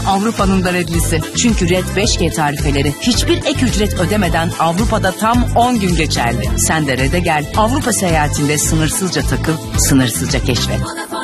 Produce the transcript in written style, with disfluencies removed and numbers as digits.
Avrupa'nın da Red'lisi. Çünkü Red 5G tarifeleri hiçbir ek ücret ödemeden Avrupa'da tam 10 gün geçerli. Sen de Red'e gel. Avrupa seyahatinde sınırsızca takıl, sınırsızca keşfet.